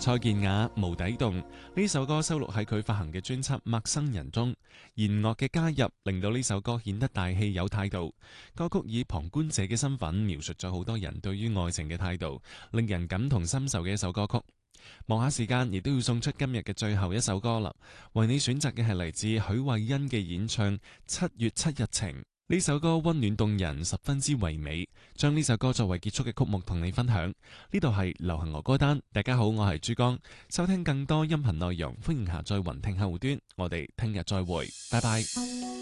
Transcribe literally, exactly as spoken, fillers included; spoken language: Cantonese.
蔡健雅無底洞呢首歌收錄喺佢發行嘅專輯《陌生人》中，弦樂嘅加入令到呢首歌顯得大氣有態度。歌曲以旁觀者嘅身份描述咗好多人對於愛情嘅態度，令人感同身受嘅一首歌曲。望下時間，亦都要送出今日嘅最後一首歌啦。為你選擇嘅係嚟自許慧欣嘅演唱《七月七日情》。呢首歌溫暖動人，十分之唯美。將呢首歌作為結束嘅曲目同你分享。呢度係流行樂歌單，大家好，我係珠江。收聽更多音頻內容，歡迎下載雲聽客戶端。我哋聽日再會，拜拜。